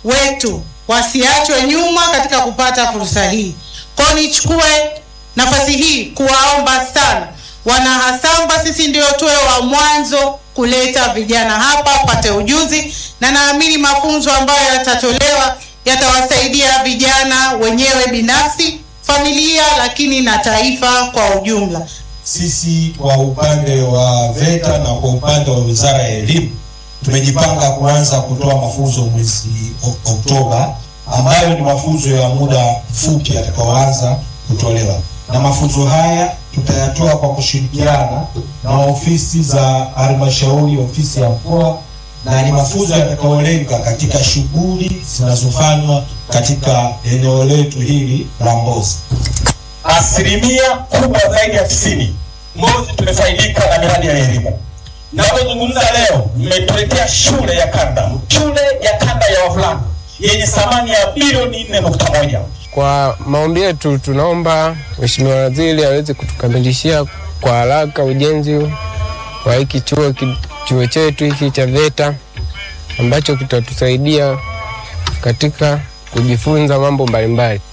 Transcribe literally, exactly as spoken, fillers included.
wetu wasiachwe nyuma katika kupata fursa hii. Kwa nichukue nafasi hii kuwaomba sana wanahasamba, sisi ndio tuwe wa mwanzo kuleta vijana hapa pate ujuzi, na naamini mafunzo ambayo yatatolewa yatawasaidia vijana wenyewe binafsi, familia, lakini na taifa kwa ujumla. Sisi kwa upande wa VETA na kwa upande wa Wizara ya Elimu tumejipanga kuanza kutoa mafunzo mwezi Oktoba, ambayo ni mafunzo ya muda mfupi yatakayoanza kutolewa. Na mafunzo haya tutayatoa kwa kushirikiana na ofisi za halmashauri, ofisi ya mkoa, na ni mafunzo yatakayolenga katika shughuli zinazofanywa katika eneo letu hili la Mbozi. Asilimia kubwa zaidi ya tisini Mbozi tumefaidika na miradi ya elimu. Ninapozungumza leo, nimetuletea shule ya kanda, shule ya kanda ya wavulana yenye thamani ya bilioni nne nukta moja. Kwa maombi yetu tunaomba Mheshimiwa Waziri aweze kutukamilishia kwa haraka ujenzi wa hiki chuo chuo chetu hiki cha VETA ambacho kitatusaidia katika kujifunza mambo mbalimbali.